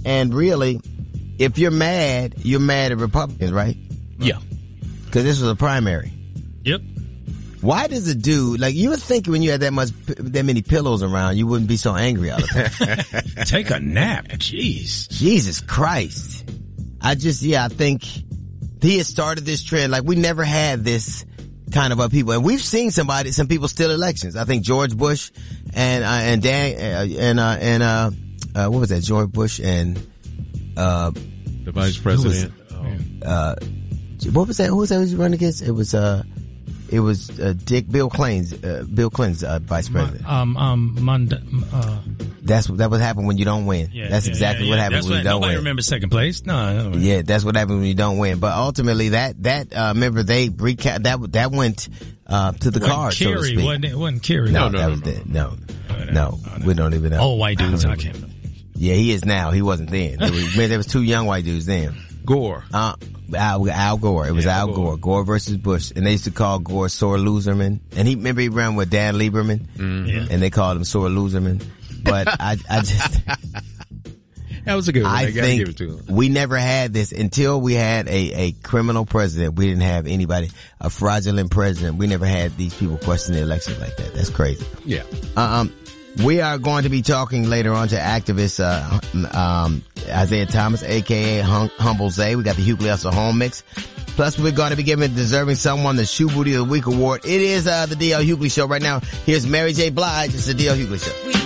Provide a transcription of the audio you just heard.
And really, if you're mad at Republicans, right? Yeah. Because this was a primary. Yep. Why does a dude, like, you would think when you had that many pillows around, you wouldn't be so angry all the time. Take a nap. Jeez. Jesus Christ. I think he has started this trend. Like, we never had this kind of people. And we've seen some people steal elections. I think George Bush and what was that? George Bush and, the vice president. What was that? Who was that he was running against? It was Bill Clinton's vice president. That's what happened when you don't win. Yeah, that's exactly what happens when you don't win. Nobody remembers second place. No. Yeah, that's what happens when you don't win. But ultimately, remember they recap that went to the cards, so to speak. It wasn't Kerry. No, we don't even know. Old white dudes, I can't. Yeah, he is now. He wasn't then. There was two young white dudes then. Gore. Al Gore. It was Al Gore. Gore versus Bush. And they used to call Gore sore loserman. And he ran with Dan Lieberman. Mm-hmm. And they called him sore loserman. But I just... That was a good one. I think give it to him. We never had this until we had a criminal president. We didn't have anybody, a fraudulent president. We never had these people question the election like that. That's crazy. Yeah. We are going to be talking later on to activist Isaiah Thomas, a.k.a. Humble Zay. We got the Hughley Hustle Home Mix. Plus, we're going to be giving deserving someone the Shoe Booty of the Week award. It is the D.L. Hughley Show right now. Here's Mary J. Blige. It's the D.L. Hughley Show.